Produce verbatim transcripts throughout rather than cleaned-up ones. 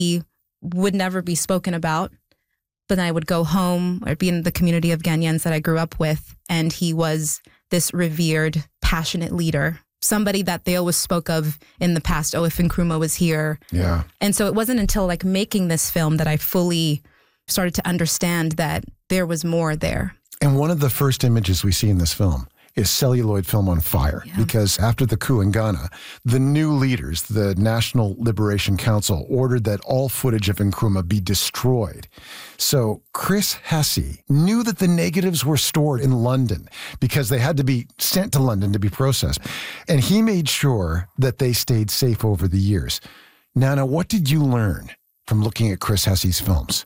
He would never be spoken about. But then I would go home or be in the community of Ghanaians that I grew up with. And he was this revered, passionate leader, somebody that they always spoke of in the past. Oh, if Nkrumah was here. Yeah. And so it wasn't until like making this film that I fully started to understand that there was more there. And one of the first images we see in this film is celluloid film on fire. Yeah. Because after the coup in Ghana, the new leaders, the National Liberation Council, ordered that all footage of Nkrumah be destroyed. So Chris Hesse knew that the negatives were stored in London because they had to be sent to London to be processed. And he made sure that they stayed safe over the years. Nana, what did you learn from looking at Chris Hesse's films?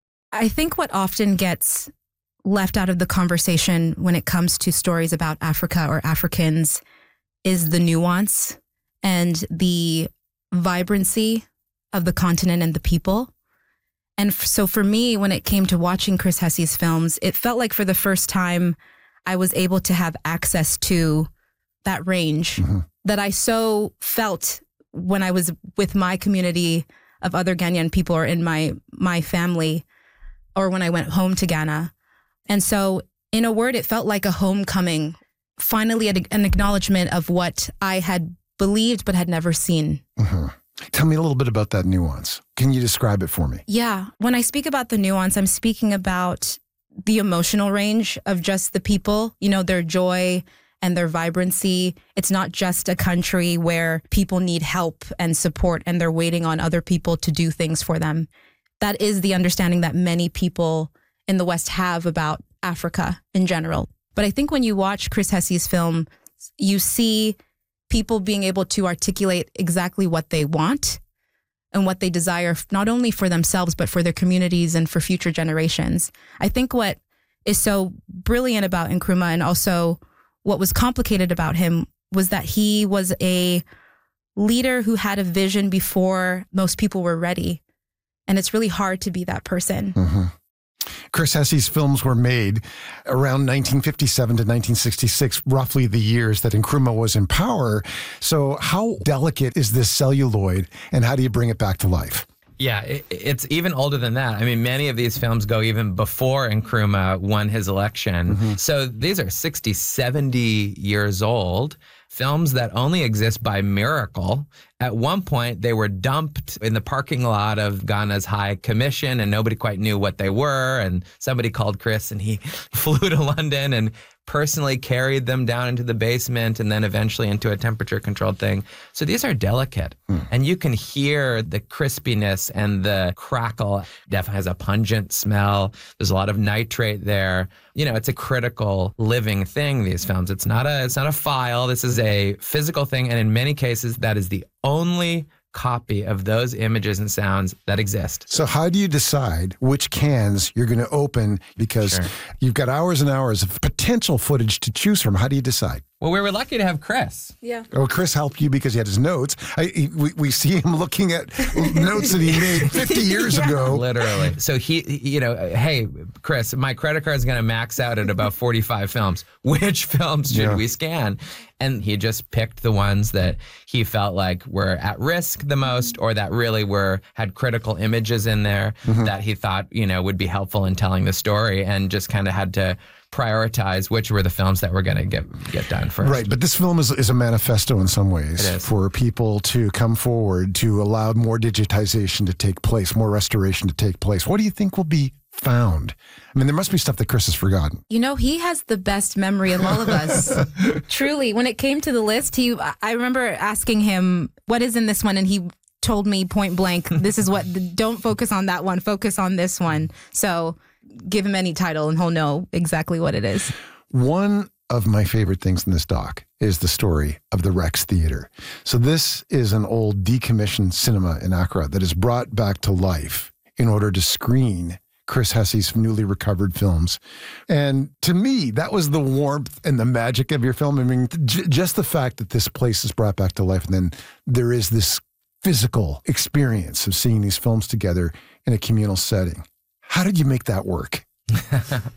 I think what often gets left out of the conversation when it comes to stories about Africa or Africans is the nuance and the vibrancy of the continent and the people. And f- so for me, when it came to watching Chris Hesse's films, it felt like for the first time I was able to have access to that range mm-hmm. that I so felt when I was with my community of other Ghanaian people or in my my family, or when I went home to Ghana. And so, in a word, it felt like a homecoming, finally an acknowledgement of what I had believed but had never seen. Mm-hmm. Tell me a little bit about that nuance. Can you describe it for me? Yeah. When I speak about the nuance, I'm speaking about the emotional range of just the people, you know, their joy and their vibrancy. It's not just a country where people need help and support and they're waiting on other people to do things for them. That is the understanding that many people in the West have about Africa in general. But I think when you watch Chris Hesse's film, you see people being able to articulate exactly what they want and what they desire, not only for themselves, but for their communities and for future generations. I think what is so brilliant about Nkrumah, and also what was complicated about him, was that he was a leader who had a vision before most people were ready. And it's really hard to be that person. Mm-hmm. Chris Hesse's films were made around nineteen fifty-seven to nineteen sixty-six, roughly the years that Nkrumah was in power. So how delicate is this celluloid, and how do you bring it back to life? Yeah, it, it's even older than that. I mean, many of these films go even before Nkrumah won his election. Mm-hmm. So these are sixty, seventy years old. Films that only exist by miracle. At one point, they were dumped in the parking lot of Ghana's High Commission, and nobody quite knew what they were. And somebody called Chris, and he flew to London and personally carried them down into the basement and then eventually into a temperature-controlled thing. So these are delicate. Mm. And you can hear the crispiness and the crackle. Definitely has a pungent smell. There's a lot of nitrate there. You know, it's a critical living thing, these films. It's not a, it's not a file. This is a physical thing. And in many cases, that is the only copy of those images and sounds that exist. So how do you decide which cans you're going to open? Because sure. you've got hours and hours of potential footage to choose from. How do you decide? Well, we were lucky to have Chris. Yeah. Oh, Chris helped you because he had his notes. I, he, we, we see him looking at notes that he made fifty years yeah. ago. Literally. So he, you know, hey, Chris, my credit card is going to max out at about forty-five films. Which films should yeah. we scan? And he just picked the ones that he felt like were at risk the most, or that really were had critical images in there mm-hmm. that he thought, you know, would be helpful in telling the story, and just kind of had to prioritize which were the films that were going to get get done first. Right, but this film is, is a manifesto in some ways for people to come forward to allow more digitization to take place, more restoration to take place. What do you think will be found? I mean, there must be stuff that Chris has forgotten. You know, he has the best memory of all of us. Truly, when it came to the list, he I remember asking him, what is in this one? And he told me point blank, this is what, don't focus on that one, focus on this one. So give him any title and he'll know exactly what it is. One of my favorite things in this doc is the story of the Rex Theatre. So this is an old decommissioned cinema in Accra that is brought back to life in order to screen Chris Hesse's newly recovered films. And to me, that was the warmth and the magic of your film. I mean, j- just the fact that this place is brought back to life, and then there is this physical experience of seeing these films together in a communal setting. How did you make that work?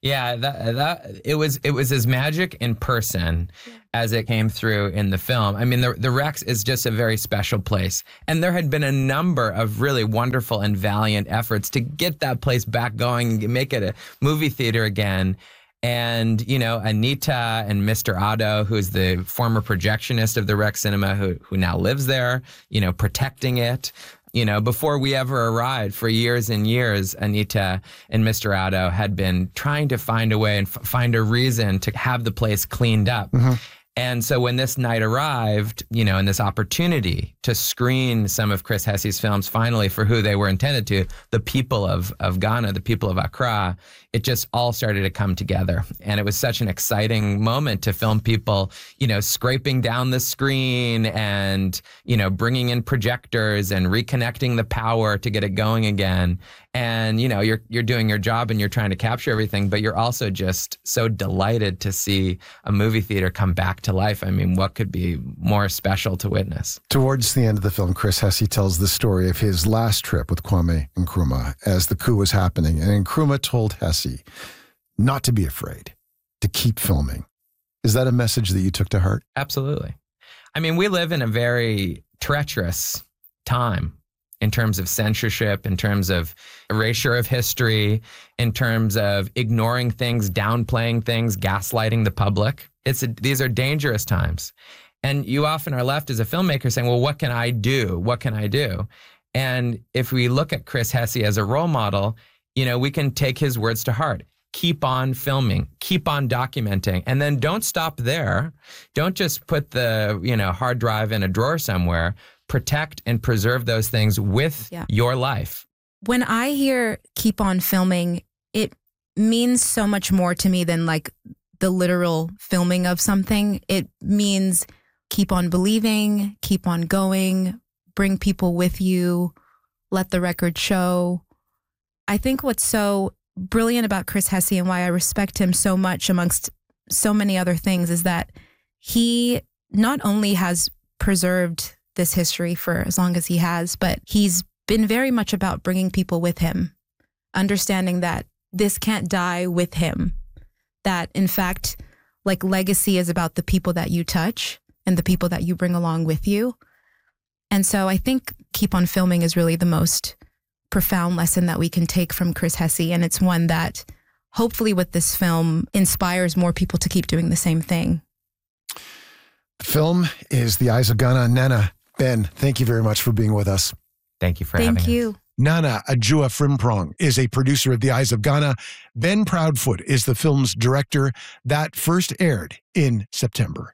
Yeah, that that it was it was as magic in person as it came through in the film. I mean, the the Rex is just a very special place, and there had been a number of really wonderful and valiant efforts to get that place back going, and make it a movie theater again. And, you know, Anita and Mister Otto, who's the former projectionist of the Rex Cinema, who who now lives there, you know, protecting it. You know, before we ever arrived, for years and years, Anita and Mister Otto had been trying to find a way and f- find a reason to have the place cleaned up. Mm-hmm. And so when this night arrived, you know, and this opportunity to screen some of Chris Hesse's films finally for who they were intended to, the people of, of Ghana, the people of Accra, it just all started to come together. And it was such an exciting moment to film people, you know, scraping down the screen and, you know, bringing in projectors and reconnecting the power to get it going again. And, you know, you're you're doing your job and you're trying to capture everything, but you're also just so delighted to see a movie theater come back to life. I mean, what could be more special to witness? Towards the end of the film, Chris Hesse tells the story of his last trip with Kwame Nkrumah as the coup was happening. And Nkrumah told Hesse not to be afraid, to keep filming. Is that a message that you took to heart? Absolutely. I mean, we live in a very treacherous time in terms of censorship, in terms of erasure of history, in terms of ignoring things, downplaying things, gaslighting the public. It's a, these are dangerous times. And you often are left as a filmmaker saying, well, what can I do? What can I do? And if we look at Chris Hesse as a role model, you know, we can take his words to heart. Keep on filming, keep on documenting, and then don't stop there. Don't just put the, you know, hard drive in a drawer somewhere. Protect and preserve those things with yeah. your life. When I hear keep on filming, it means so much more to me than like the literal filming of something. It means keep on believing, keep on going, bring people with you, let the record show. I think what's so brilliant about Chris Hesse and why I respect him so much amongst so many other things is that he not only has preserved this history for as long as he has, but he's been very much about bringing people with him, understanding that this can't die with him, that in fact, like legacy is about the people that you touch and the people that you bring along with you. And so I think keep on filming is really the most profound lesson that we can take from Chris Hesse. And it's one that hopefully with this film inspires more people to keep doing the same thing. The film is The Eyes of Ghana. Nana, Ben, thank you very much for being with us. Thank you for thank having you. us. Nana Adjua Frimprong is a producer of The Eyes of Ghana. Ben Proudfoot is the film's director. That first aired in September.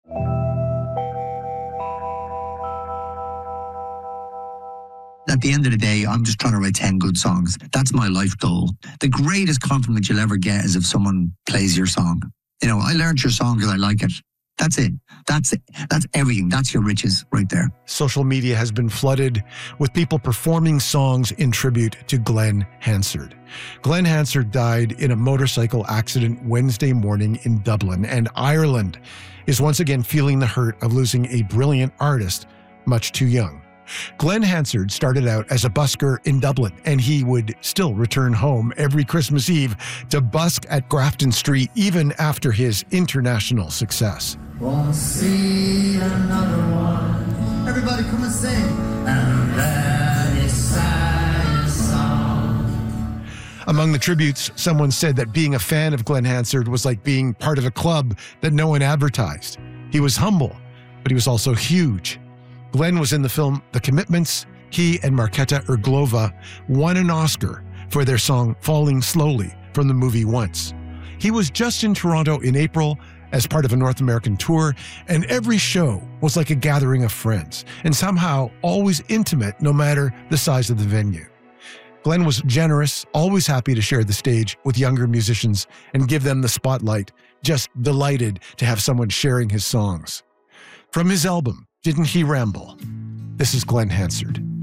At the end of the day, I'm just trying to write ten good songs. That's my life goal. The greatest compliment you'll ever get is if someone plays your song. You know, I learned your song because I like it. That's it. That's it. That's everything. That's your riches right there. Social media has been flooded with people performing songs in tribute to Glen Hansard. Glen Hansard died in a motorcycle accident Wednesday morning in Dublin, and Ireland is once again feeling the hurt of losing a brilliant artist much too young. Glen Hansard started out as a busker in Dublin, and he would still return home every Christmas Eve to busk at Grafton Street even after his international success. Won't see another one. Everybody come and sing. And then he sang a song. Among the tributes, someone said that being a fan of Glen Hansard was like being part of a club that no one advertised. He was humble, but he was also huge. Glen was in the film The Commitments. He and Marketa Irglova won an Oscar for their song Falling Slowly from the movie Once. He was just in Toronto in April as part of a North American tour, and every show was like a gathering of friends, and somehow always intimate no matter the size of the venue. Glen was generous, always happy to share the stage with younger musicians and give them the spotlight, just delighted to have someone sharing his songs. From his album, Didn't He Ramble? This is Glen Hansard.